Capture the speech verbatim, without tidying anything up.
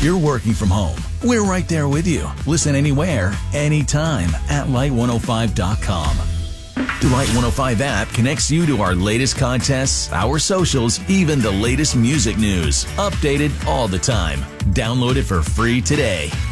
you're working from home, we're right there with you. Listen anywhere, anytime at light one oh five dot com. The Light one oh five app connects you to our latest contests, our socials, even the latest music news. Updated all the time. Download it for free today.